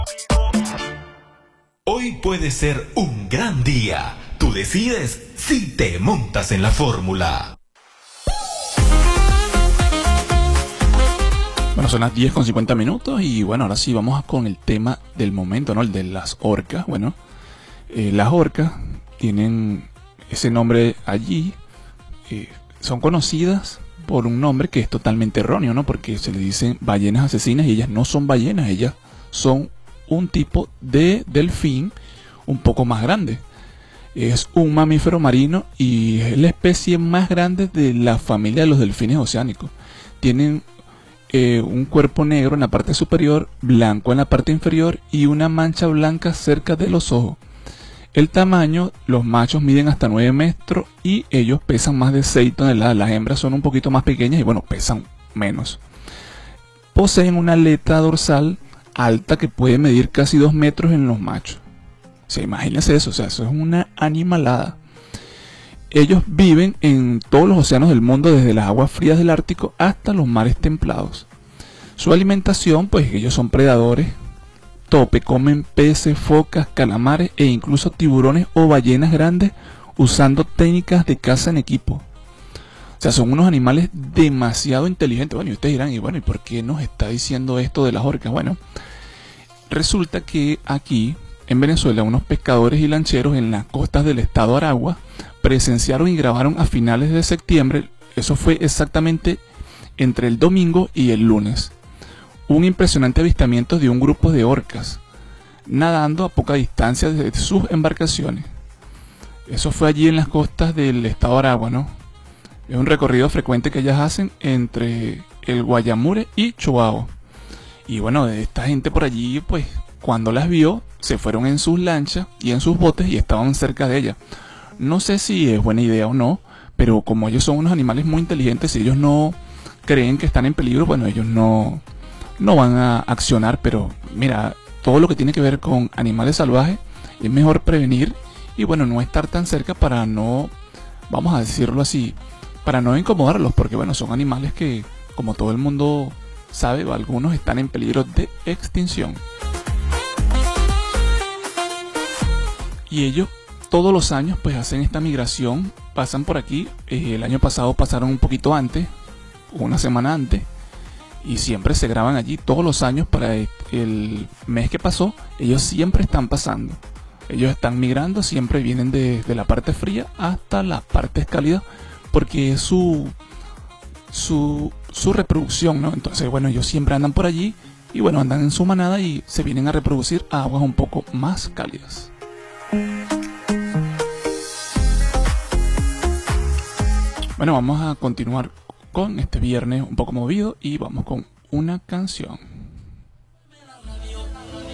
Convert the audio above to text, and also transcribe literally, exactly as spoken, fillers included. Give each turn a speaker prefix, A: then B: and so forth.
A: Hoy puede ser un gran día. Tú decides si te montas en la fórmula.
B: Bueno, son las diez con cincuenta minutos y bueno, ahora sí vamos con el tema del momento, ¿no? El de las orcas. Bueno, eh, las orcas tienen ese nombre allí. Eh, son conocidas por un nombre que es totalmente erróneo, ¿no? Porque se le dicen ballenas asesinas y ellas no son ballenas, ellas son un tipo de delfín un poco más grande. Es un mamífero marino y es la especie más grande de la familia de los delfines oceánicos. Tienen eh, un cuerpo negro en la parte superior, blanco en la parte inferior y una mancha blanca cerca de los ojos. El tamaño, los machos miden hasta nueve metros y ellos pesan más de seis toneladas. Las hembras son un poquito más pequeñas y bueno, pesan menos. Poseen una aleta dorsal alta que puede medir casi dos metros en los machos. O sea, imagínense eso, o sea, eso es una animalada. Ellos viven en todos los océanos del mundo, desde las aguas frías del Ártico hasta los mares templados. Su alimentación, pues ellos son predadores. Tope, comen peces, focas, calamares e incluso tiburones o ballenas grandes usando técnicas de caza en equipo. O sea, son unos animales demasiado inteligentes. Bueno, y ustedes dirán, y bueno, ¿y por qué nos está diciendo esto de las orcas? Bueno, resulta que aquí en Venezuela unos pescadores y lancheros en las costas del estado Aragua presenciaron y grabaron a finales de septiembre, eso fue exactamente entre el domingo y el lunes, un impresionante avistamiento de un grupo de orcas nadando a poca distancia de sus embarcaciones. Eso fue allí en las costas del estado Aragua, ¿no? Es un recorrido frecuente que ellas hacen entre el Guayamure y Choao. Y bueno, de esta gente por allí, pues cuando las vio, se fueron en sus lanchas y en sus botes y estaban cerca de ellas. No sé si es buena idea o no, pero como ellos son unos animales muy inteligentes, si ellos no creen que están en peligro, bueno, ellos no, no van a accionar. Pero mira, todo lo que tiene que ver con animales salvajes es mejor prevenir y bueno, no estar tan cerca para no, vamos a decirlo así, para no incomodarlos, porque bueno, son animales que, como todo el mundo sabe, algunos están en peligro de extinción. Y ellos todos los años pues hacen esta migración, pasan por aquí. Eh, el año pasado pasaron un poquito antes, una semana antes, y siempre se graban allí todos los años. Para el mes que pasó, ellos siempre están pasando. Ellos están migrando, siempre vienen desde la parte fría hasta las partes cálidas, porque es su, su, su reproducción, ¿no? Entonces, bueno, ellos siempre andan por allí y bueno, andan en su manada y se vienen a reproducir a aguas un poco más cálidas. Bueno, vamos a continuar con este viernes un poco movido y vamos con una canción.